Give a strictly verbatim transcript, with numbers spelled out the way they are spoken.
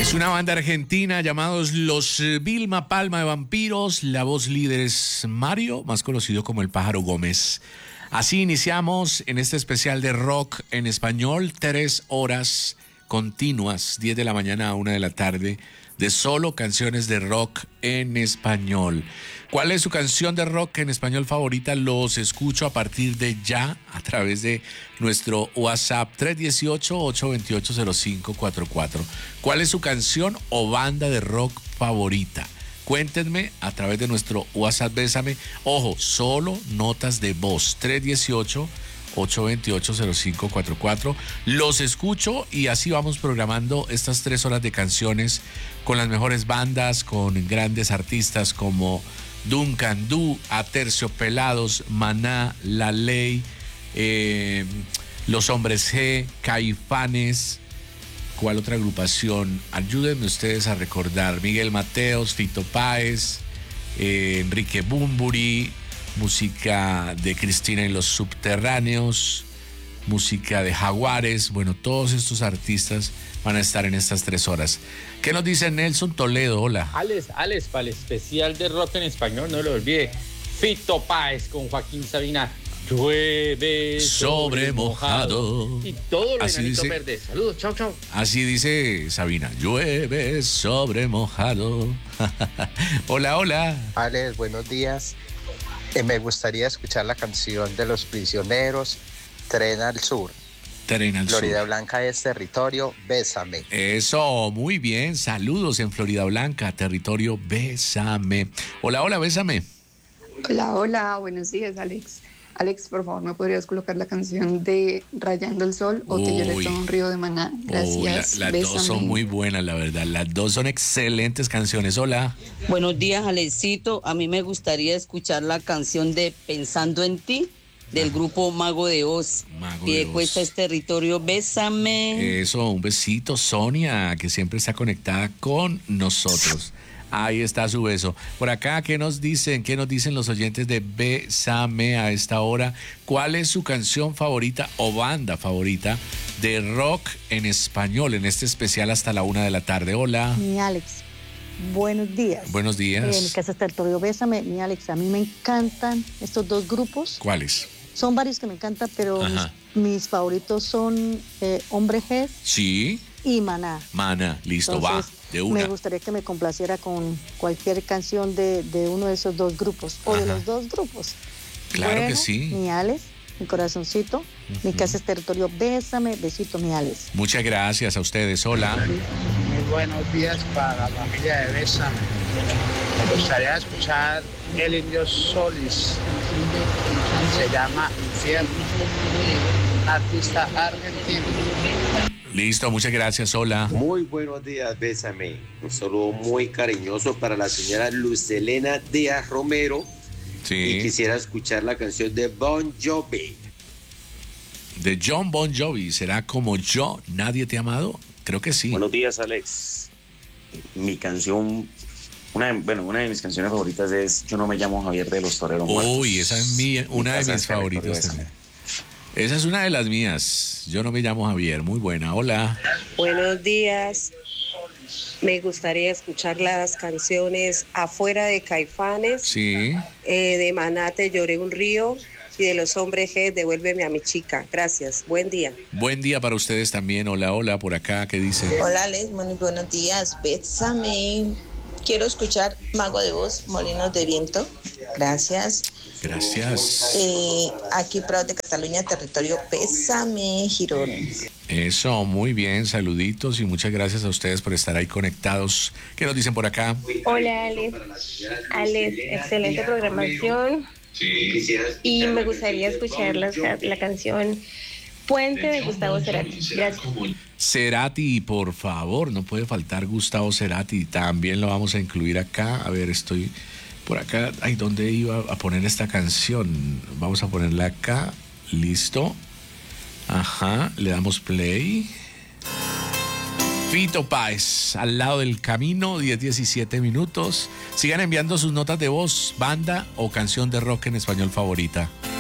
Es una banda argentina llamados Los Vilma Palma de Vampiros. La voz líder es Mario, más conocido como el Pájaro Gómez. Así iniciamos en este especial de rock en español, tres horas continuas, diez de la mañana a una de la tarde, de solo canciones de rock en español. ¿Cuál es su canción de rock en español favorita? Los escucho a partir de ya a través de nuestro WhatsApp tres uno ocho, ocho dos ocho, cero cinco cuatro cuatro. ¿Cuál es su canción o banda de rock favorita? Cuéntenme a través de nuestro WhatsApp Bésame. Ojo, solo notas de voz. tres uno ocho, ocho dos ocho, cero cinco cuatro cuatro. Los escucho y así vamos programando estas tres horas de canciones con las mejores bandas, con grandes artistas como Duncan Du, Aterciopelados, Maná, La Ley, eh, Los Hombres G, Caifanes. ¿Cuál otra agrupación? Ayúdenme ustedes a recordar. Miguel Mateos, Fito Páez, eh, Enrique Bunbury, música de Cristina y los Subterráneos, música de Jaguares. Bueno, todos estos artistas van a estar en estas tres horas. ¿Qué nos dice Nelson Toledo? Hola. Alex, Alex, para el especial de rock en español, no lo olvide. Fito Páez con Joaquín Sabina. Llueve sobre mojado. Y todo lo enanito verde. Saludos, chao, chao. Así dice Sabina. Llueve sobre mojado. Hola, hola. Alex, buenos días. Eh, me gustaría escuchar la canción de Los Prisioneros, Tren al Sur. Tren al Florida Sur. Blanca es territorio, bésame. Eso, muy bien. Saludos en Florida Blanca, territorio, bésame. Hola, hola, bésame. Hola, hola, buenos días, Alex. Alex, por favor, ¿me podrías colocar la canción de Rayando el Sol o Te lloré todo un río de Maná? Gracias. Uy, la, las dos son muy buenas, la verdad. Las dos son excelentes canciones. Hola. Buenos días, Alexito. A mí me gustaría escuchar la canción de Pensando en ti, del grupo Mago de Oz. Mago Pie de de Oz. cuesta es territorio, bésame. Eso, un besito, Sonia, que siempre está conectada con nosotros. Ahí está su beso. Por acá, ¿qué nos dicen? ¿Qué nos dicen los oyentes de Bésame a esta hora? ¿Cuál es su canción favorita o banda favorita de rock en español en este especial hasta la una de la tarde? Hola. Mi Alex, buenos días. Buenos días. Eh, en mi casa es territorio, bésame. Mi Alex, a mí me encantan estos dos grupos. ¿Cuáles? Son varios que me encantan, pero mis, mis favoritos son eh, Hombre G Sí. y Maná. Mana, listo, Entonces, va, de una. Me gustaría que me complaciera con cualquier canción de, de uno de esos dos grupos o Ajá. de los dos grupos. Claro Bueno, que sí. Mi Alex, mi corazoncito, uh-huh. Mi casa es territorio, bésame, besito, mi Alex. Muchas gracias a ustedes, hola. Muy buenos días para la familia de Bésame. Me gustaría escuchar El Indio Solís. Se llama Infierno. Un artista argentino. Listo, muchas gracias, hola. Muy buenos días, Bésame. Un saludo muy cariñoso para la señora Luz Elena Díaz Romero. Sí. Y quisiera escuchar la canción de Bon Jovi. De John Bon Jovi, ¿será como Yo, Nadie te ha amado? Creo que sí. Buenos días, Alex. Mi canción, una de, bueno, una de mis canciones favoritas es Yo no me llamo Javier de los Toreros Muertos. Uy, esa es mi, una mi de mis favoritas también. Esa es una de las mías. Yo no me llamo Javier. Muy buena. Hola. Buenos días. Me gustaría escuchar las canciones Afuera de Caifanes. Sí. Eh, de Maná, Te lloré un río. Y de Los Hombres G, Devuélveme a mi chica. Gracias. Buen día. Buen día para ustedes también. Hola, hola. Por acá, ¿qué dice? Hola, Alex. Muy buenos días. Bésame. Quiero escuchar Mago de Oz, Molinos de Viento. Gracias. Gracias. Eh, aquí Prado de Cataluña, territorio, Bésame, Girón. Eso, muy bien, saluditos y muchas gracias a ustedes por estar ahí conectados. ¿Qué nos dicen por acá? Hola, Alex. Alex, excelente programación. Y me gustaría escuchar la, la canción Puente de Gustavo Cerati. Gracias. Cerati, por favor, no puede faltar Gustavo Cerati. También lo vamos a incluir acá. A ver, estoy por acá. Ay, ¿dónde iba a poner esta canción? Vamos a ponerla acá. Listo. Ajá, le damos play. Fito Páez, Al lado del camino, diez diecisiete minutos. Sigan enviando sus notas de voz, banda o canción de rock en español favorita.